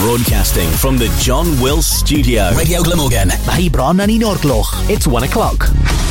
Broadcasting from the John Wills Studio. Radio Glamorgan. Mae bron yn 1 o'r gloch. It's 1 o'clock.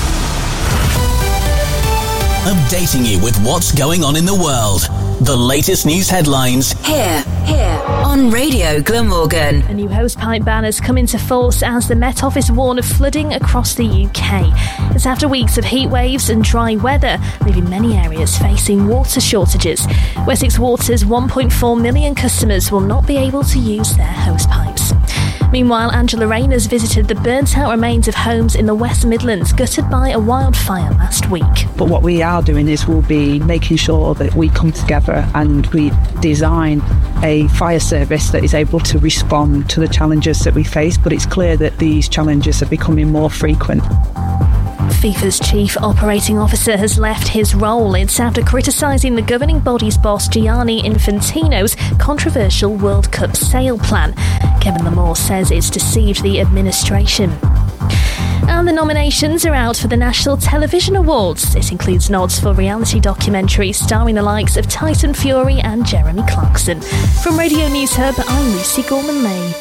Updating you with what's going on in the world. The latest news headlines. Here, on Radio Glamorgan. A new hosepipe ban has come into force as the Met Office warn of flooding across the UK. It's after weeks of heat waves and dry weather, leaving many areas facing water shortages. Wessex Water's 1.4 million customers will not be able to use their hosepipes. Meanwhile, Angela Rayner's visited the burnt-out remains of homes in the West Midlands gutted by a wildfire last week. But what we are doing is we'll be making sure that we come together and we design a fire service that is able to respond to the challenges that we face, but it's clear that these challenges are becoming more frequent. FIFA's chief operating officer has left his role. It's after criticising the governing body's boss Gianni Infantino's controversial World Cup sale plan. Kevin Lamore says it's deceived the administration. And the nominations are out for the National Television Awards. It includes nods for reality documentaries starring the likes of Tyson Fury and Jeremy Clarkson. From Radio News Hub, I'm Lucy Gorman-Lay.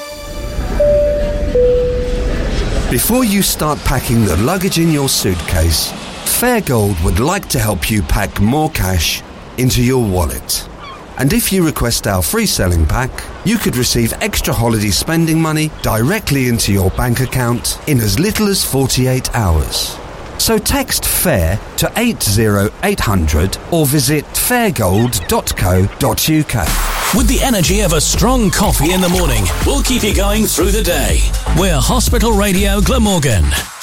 Before you start packing the luggage in your suitcase, Fairgold would like to help you pack more cash into your wallet. And if you request our free selling pack, you could receive extra holiday spending money directly into your bank account in as little as 48 hours. So text FAIR to 80800 or visit fairgold.co.uk. With the energy of a strong coffee in the morning, we'll keep you going through the day. We're Hospital Radio Glamorgan.